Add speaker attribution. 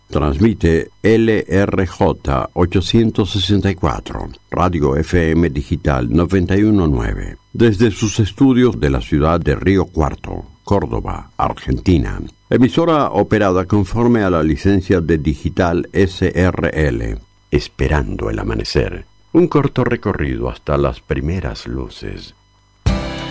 Speaker 1: Transmite LRJ 864, Radio FM Digital 919, desde sus estudios de la ciudad de Río Cuarto, Córdoba, Argentina. Emisora operada conforme a la licencia de Digital SRL. Esperando el amanecer. Un corto recorrido hasta las primeras luces